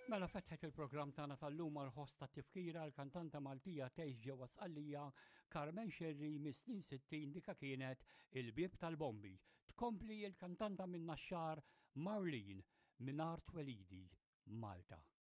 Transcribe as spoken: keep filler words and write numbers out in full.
Mela fetħet il-programm tagħna tal-lum għal ħosta tifkira l-kantanta Maltija tgħix ġewwa Sqallija Carmen Xerri mis-snin sittin dika kienet il-bieb tal-bombi. Tkompli l-kantanta minn naxxar Marlene minn Art Welidi, Malta.